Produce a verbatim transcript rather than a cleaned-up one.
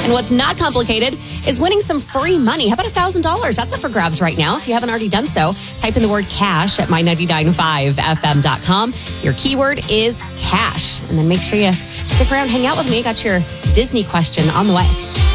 And what's not complicated is winning some free money. How about one thousand dollars? That's up for grabs right now. If you haven't already done so, type in the word cash at my ninety-nine point five F M dot com. Your keyword is cash. And then make sure you stick around, hang out with me. Got your Disney question on the way.